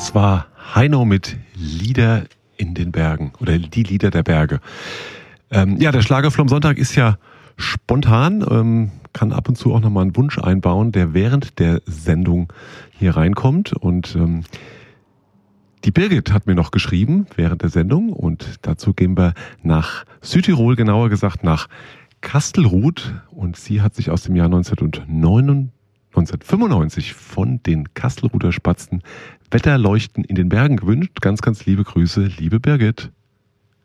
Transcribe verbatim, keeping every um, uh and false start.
Das war Heino mit Lieder in den Bergen oder die Lieder der Berge. Ähm, ja, der Schlager vom Sonntag ist ja spontan, ähm, kann ab und zu auch nochmal einen Wunsch einbauen, der während der Sendung hier reinkommt. Und ähm, die Birgit hat mir noch geschrieben während der Sendung und dazu gehen wir nach Südtirol, genauer gesagt nach Kastelruth. Und sie hat sich aus dem Jahr neunzehnhundertfünfundneunzig von den Kastelruther Spatzen Wetterleuchten in den Bergen gewünscht. Ganz, ganz liebe Grüße, liebe Birgit.